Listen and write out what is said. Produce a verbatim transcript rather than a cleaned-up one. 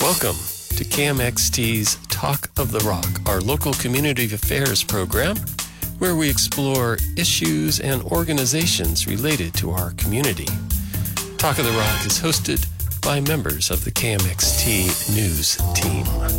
Welcome to K M X T's Talk of the Rock, our local community affairs program, where we explore issues and organizations related to our community. Talk of the Rock is hosted by members of the K M X T News team.